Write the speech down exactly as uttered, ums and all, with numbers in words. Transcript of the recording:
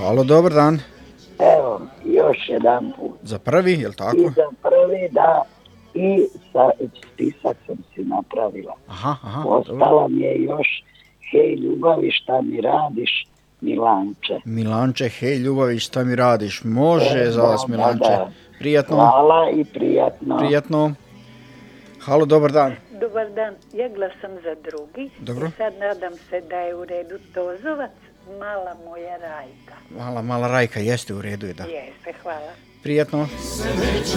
Halo, dobar dan. Evo, još jedan put. Za prvi, je li tako? I za prvi, da. I sa, spisak sam si napravila. Aha, aha. Ostala mi je još Hej ljubavi šta mi radiš, Milanče. Milanče, hej ljubavi šta mi radiš. Može E, za vas, da, Milanče. da, da. Prijatno. Hvala i prijatno. Prijatno. Halo, dobar dan. Dobar dan, ja glasam za drugi. Dobro. I sad nadam se da je u redu Tozovac, mala moja Rajka. Mala, mala Rajka, jeste u redu, da. Jeste, hvala. Prijatno. Se neće